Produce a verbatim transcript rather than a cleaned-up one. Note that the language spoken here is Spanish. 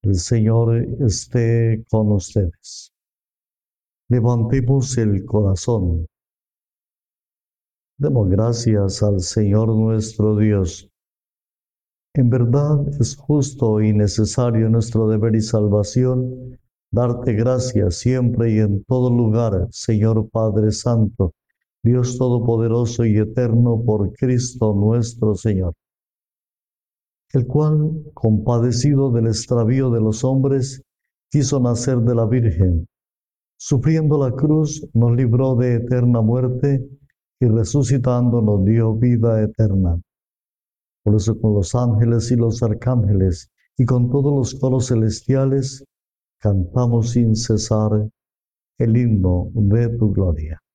El Señor esté con ustedes. Levantemos el corazón. Demos gracias al Señor nuestro Dios. En verdad es justo y necesario nuestro deber y salvación darte gracias siempre y en todo lugar, Señor Padre Santo, Dios Todopoderoso y Eterno, por Cristo nuestro Señor, el cual, compadecido del extravío de los hombres, quiso nacer de la Virgen. Sufriendo la cruz, nos libró de eterna muerte y resucitando nos dio vida eterna. Por eso con los ángeles y los arcángeles y con todos los coros celestiales cantamos sin cesar el himno de tu gloria.